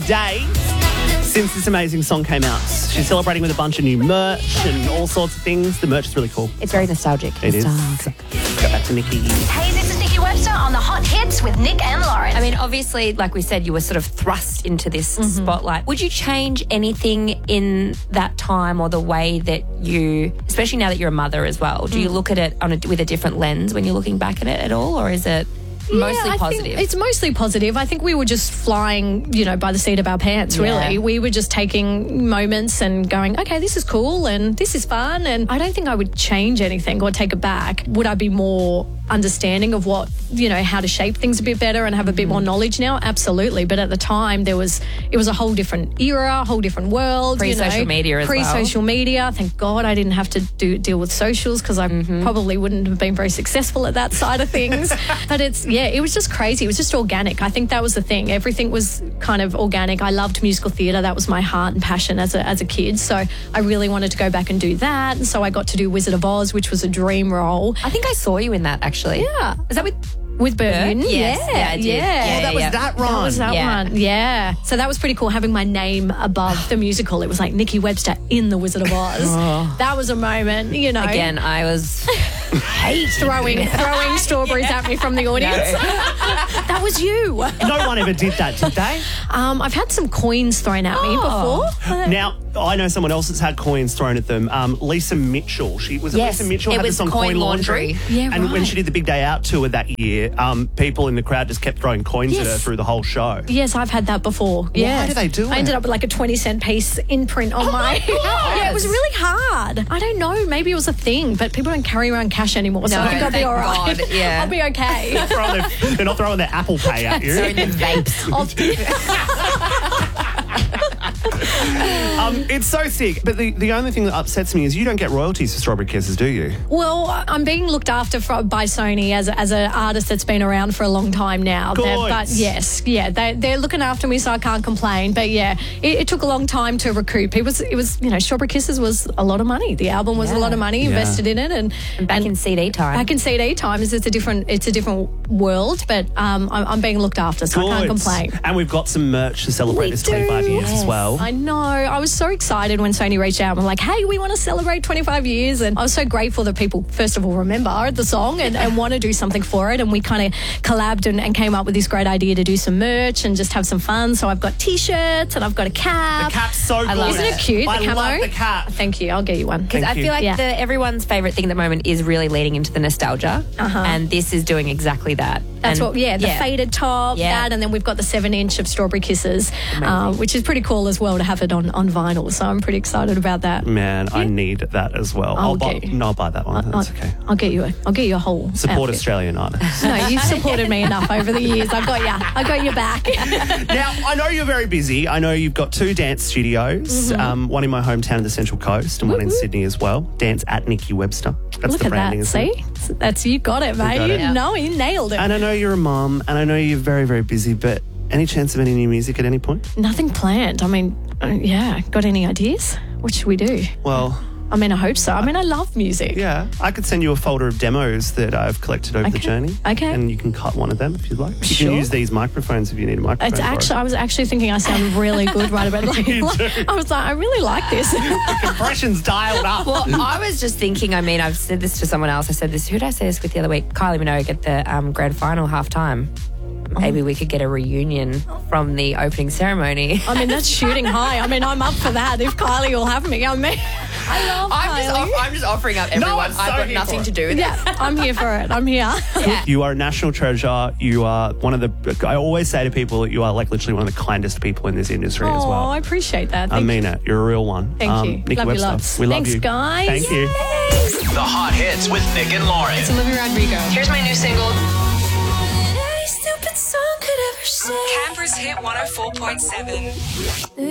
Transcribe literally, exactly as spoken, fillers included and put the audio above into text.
days since this amazing song came out. She's celebrating with a bunch of new merch and all sorts of things. The merch is really cool. It's very nostalgic. It is. Nostalgic. Let's go back to Nikki. Hey, this is Nikki Webster on the Hot Hits with Nick and Lauren. I mean, obviously, like we said, you were sort of thrust into this Mm-hmm. spotlight. Would you change anything in that time or the way that you, especially now that you're a mother as well, do you look at it on a, with a different lens when you're looking back at it at all, or is it mostly Yeah, I positive? think it's mostly positive. I think we were just flying, you know, by the seat of our pants, really. Yeah. We were just taking moments and going, okay, this is cool and this is fun. And I don't think I would change anything or take it back. Would I be more understanding of what, you know, how to shape things a bit better and have a bit more knowledge now? Absolutely. But at the time, there was, it was a whole different era, a whole different world. Pre-social you know, media as well. Pre-social media. Thank God I didn't have to do deal with socials because I probably wouldn't have been very successful at that side of things. But it's, yeah, it was just crazy. It was just organic. I think that was the thing. Everything was kind of organic. I loved musical theatre. That was my heart and passion as a, as a kid. So I really wanted to go back and do that. And so I got to do Wizard of Oz, which was a dream role. I think I saw you in that, actually. Yeah. Is that with... With Bert Bert? Newton? Yes. Yeah, Yeah, I did. yeah. Yeah, Oh, that was yeah. that That run. was that Yeah. one, yeah. So that was pretty cool, having my name above the musical. It was like Nikki Webster in The Wizard of Oz. That was a moment, you know. Again, I was... hate throwing throwing strawberries at me from the audience. That was you. No one ever did that, did they? Um, I've had some coins thrown at me Oh. before. Now, I know someone else that's had coins thrown at them. Um, Lisa Mitchell. She was it Yes, Lisa Mitchell it had was this on Coin Coin Laundry. Laundry. Yeah, and when right. she did the Big Day Out tour that year, um, people in the crowd just kept throwing coins at Yes. her through the whole show. Yes, I've had that before. Yeah. do they do I it? ended up with like a twenty cent piece imprint on my. Yeah, it was really hard. I don't know. Maybe it was a thing, but people don't carry around cash anymore, so No, I think I'll be thank all right. God, yeah. I'll be okay. Throwing their- they're not throwing their Apple Pay at you. Throwing them vapes. Um, it's so sick. But the, the only thing that upsets me is you don't get royalties for Strawberry Kisses, do you? Well, I'm being looked after from, by Sony as as an artist that's been around for a long time now. Good. They're- But yes, yeah, they, they're looking after me, so I can't complain. But yeah, it, it took a long time to recoup. It was, it was, you know, Strawberry Kisses was a lot of money. The album was a Yeah. lot of money invested in it, and, Back and in C D time. back in C D times, it's a different, it's a different world. But um, I'm, I'm being looked after, so I can't Good. complain. And we've got some merch to celebrate We this twenty-five do. years as Yes. well. I know. I was so excited when Sony reached out and were like, hey, we want to celebrate twenty-five years. And I was so grateful that people, first of all, remember the song and, and want to do something for it. And we kind of collabed and, and came up with this great idea to do some merch and just have some fun. So I've got T-shirts and I've got a cap. The cap's so good. love Isn't it cute, the I camo? love the cap. Thank you. I'll get you one. Because I Thank you. feel like Yeah. the, everyone's favourite thing at the moment is really leading into the nostalgia. Uh-huh. And this is doing exactly that. That's And- what, yeah, the faded top, Yeah. that, and then we've got the seven inch of Strawberry Kisses, uh, which is pretty cool as well to have it on, on vinyl. So I'm pretty excited about that. Man, I need that as well. I'll I'll buy, get you. no, I'll buy that one. That's I'll, okay. I'll get you a, I'll get you a whole Support outfit. Australian artists. No, you've supported me enough over the years. I've got you. I got your back. Now, I know you're very busy. I know you've got two dance studios, Mm-hmm. um, one in my hometown of the Central Coast and one in Sydney as well. Dance at Nikki Webster. That's Look the at branding, that. isn't See? it? That's you got it, mate. got You it. Yeah. know, you nailed it. And I know you're a mum, and I know you're very, very busy, but any chance of any new music at any point? Nothing planned. I mean, uh, yeah. Got any ideas? What should we do? Well, I mean, I hope so. I mean, I love music. yeah. I could send you a folder of demos that I've collected over the Okay. journey. Okay. And you can cut one of them if you'd like. You Sure. can use these microphones if you need a microphone. It's for it. actually, I was actually thinking I sound really good right about like, You do. I was like, I really like this. Compression's dialed up. Well, I was just thinking, I mean, I've said this to someone else. I said this, who did I say this with the other week? Kylie Minogue at the um, grand final halftime. Maybe we could get a reunion from the opening ceremony. I mean, that's shooting high. I mean, I'm up for that if Kylie will have me. I mean, I love I'm just, Kylie. off, I'm just offering up everyone. I'm so I've got here nothing for to it. do with Yeah, I'm here for it. I'm here. it. You are a national treasure. You are one of the. I always say to people that you are like literally one of the kindest people in this industry as Oh, well. I appreciate that. I Thank mean it. You're a real one. Thank Um, you. Nikki Love you Webster. lots. We love Thanks, you. guys. Thank you. The Hot Hits with Nick and Lauren. Olivia Rodrigo. Here's my new single. Campers Hit one oh four point seven.